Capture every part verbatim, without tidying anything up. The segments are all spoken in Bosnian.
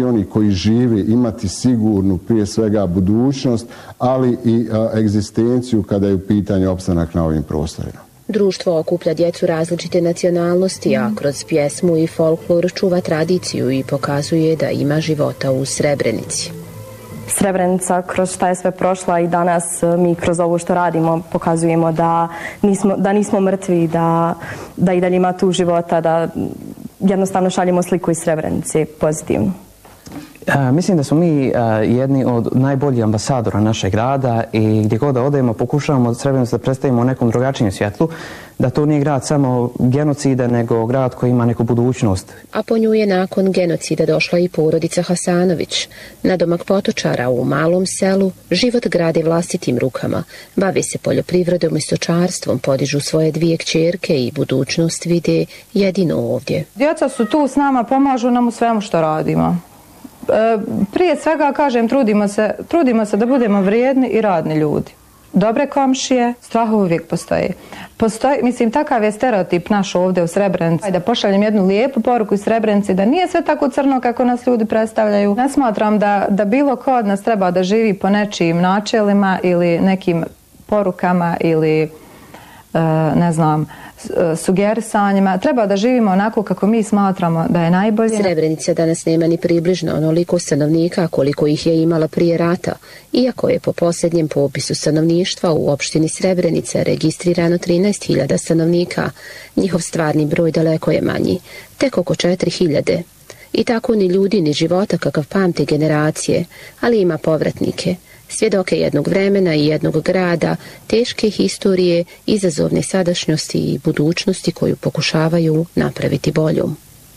svi oni koji žive imati sigurnu prije svega budućnost, ali i egzistenciju kada je u pitanju opstanak na ovim prostorima. Društvo okuplja djecu različite nacionalnosti, a kroz pjesmu i folklor čuva tradiciju i pokazuje da ima života u Srebrenici. Srebrenica, kroz šta je sve prošla, i danas mi kroz ovo što radimo pokazujemo da nismo, da nismo mrtvi, da, da i dalje ima tu života, da jednostavno šaljemo sliku iz Srebrenice pozitivno. Uh, mislim da smo mi uh, jedni od najboljih ambasadora našeg grada i gdje god da odemo pokušavamo od Srebrenicu da predstavimo u nekom drugačijem svjetlu, da to nije grad samo genocida, nego grad koji ima neku budućnost. A po nju je nakon genocida došla i porodica Hasanović. Nadomak Potočara u malom selu život grade vlastitim rukama. Bavi se poljoprivredom i stočarstvom, podižu svoje dvije kćerke i budućnost vide jedino ovdje. Djeca su tu s nama, pomažu nam u svemu što radimo. Prije svega, kažem, trudimo se, trudimo se da budemo vrijedni i radni ljudi. Dobre komšije, strah uvijek postoji. Postoji, mislim, takav je stereotip naš ovdje u Srebrenici. Da pošaljem jednu lijepu poruku iz Srebrenici, da nije sve tako crno kako nas ljudi predstavljaju. Ne smatram da, da bilo ko od nas treba da živi po nečijim načelima ili nekim porukama ili ne znam, sugerisanjima. Treba da živimo onako kako mi smatramo da je najbolje. Srebrenica danas nema ni približno onoliko stanovnika koliko ih je imala prije rata, iako je po posljednjem popisu stanovništva u opštini Srebrenica registrirano trinaest hiljada stanovnika. Njihov stvarni broj daleko je manji, tek oko četiri hiljade. I tako ni ljudi ni života kakav pamte generacije, ali ima povratnike. Svjedoke jednog vremena i jednog grada, teške historije, izazovne sadašnjosti i budućnosti koju pokušavaju napraviti boljom.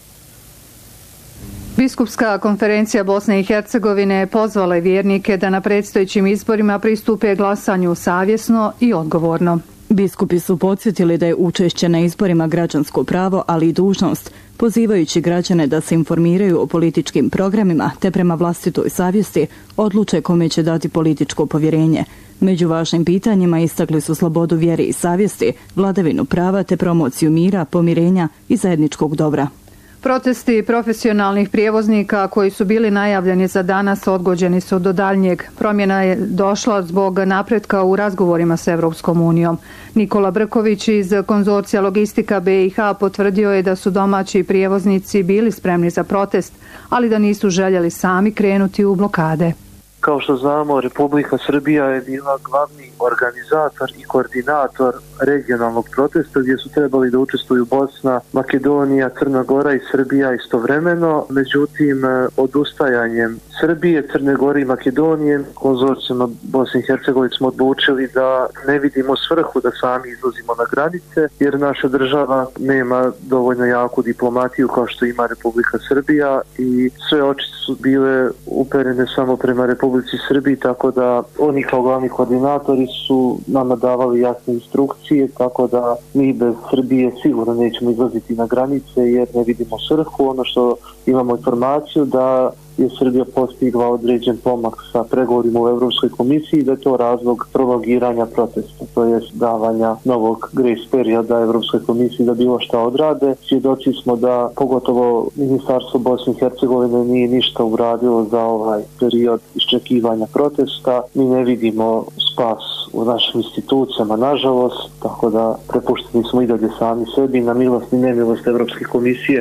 Biskupska konferencija Bosne i Hercegovine pozvala je vjernike da na predstojećim izborima pristupe glasanju savjesno i odgovorno. Biskupi su podsjetili da je učešće na izborima građansko pravo, ali i dužnost, pozivajući građane da se informiraju o političkim programima te prema vlastitoj savjesti odluče kome će dati političko povjerenje. Među važnim pitanjima istakli su slobodu vjere i savjesti, vladavinu prava te promociju mira, pomirenja i zajedničkog dobra. Protesti profesionalnih prijevoznika koji su bili najavljeni za danas odgođeni su do daljnjeg. Promjena je došla zbog napretka u razgovorima s Evropskom unijom. Nikola Brković iz konzorcija Logistika B i H potvrdio je da su domaći prijevoznici bili spremni za protest, ali da nisu željeli sami krenuti u blokade. Kao što znamo, Republika Srbija je bila glavni organizator i koordinator regionalnog protesta gdje su trebali da učestvuju Bosna, Makedonija, Crna Gora i Srbija istovremeno. Međutim, odustajanjem Srbije, Crne Gore i Makedonije, konzorcijama Bosne i Hercegovine smo odlučili da ne vidimo svrhu da sami izlazimo na granice, jer naša država nema dovoljno jaku diplomatiju kao što ima Republika Srbija i sve oči su bile uperene samo prema Republici Srbiji, tako da oni kao glavni koordinatori su nama davali jasne instrukcije, tako da mi bez Srbije sigurno nećemo izlaziti na granice jer ne vidimo svrhu. Ono što imamo informaciju da je Srbija postigla određen pomak sa pregovorima u Evropskoj komisiji, da je to razlog prolongiranja protesta, to je davanja novog grace perioda Evropskoj komisiji da bilo šta odrade. Svjedoci smo da pogotovo Ministarstvo Bosne i Hercegovine nije ništa uradilo za ovaj period iščekivanja protesta. Mi ne vidimo spas u našim institucijama, nažalost, tako da prepušteni smo i dalje sami sebi na milost i nemilost Evropske komisije.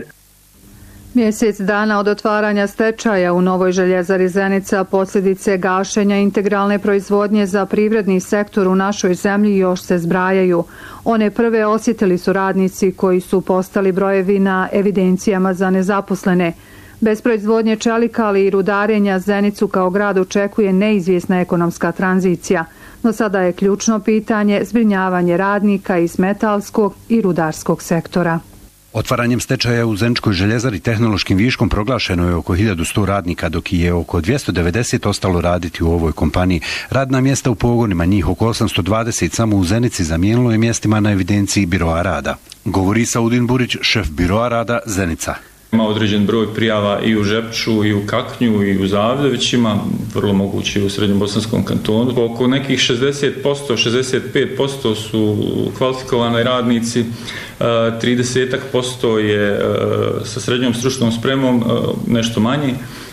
Mjesec dana od otvaranja stečaja u Novoj željezari Zenica posljedice gašenja integralne proizvodnje za privredni sektor u našoj zemlji još se zbrajaju. One prve osjetili su radnici koji su postali brojevi na evidencijama za nezaposlene. Bez proizvodnje čelika, ali i rudarenja, Zenicu kao grad očekuje neizvjesna ekonomska tranzicija. No sada je ključno pitanje zbrinjavanje radnika iz metalskog i rudarskog sektora. Otvaranjem stečaja u Zeničkoj željezari tehnološkim viškom proglašeno je oko hiljadu sto radnika, dok je oko dvjesto devedeset ostalo raditi u ovoj kompaniji. Radna mjesta u pogonima, njih oko osamsto dvadeset samo u Zenici, zamijenilo je mjestima na evidenciji Biroa rada. Govori Saudin Burić, šef Biroa rada Zenica. Ima određen broj prijava i u Žepču, i u Kaknju, i u Zavljevićima, vrlo mogući u Srednjobosanskom kantonu. Oko nekih šezdeset posto, šezdeset pet posto su kvalifikovani radnici, trideset posto je sa srednjom stručnom spremom, nešto manji.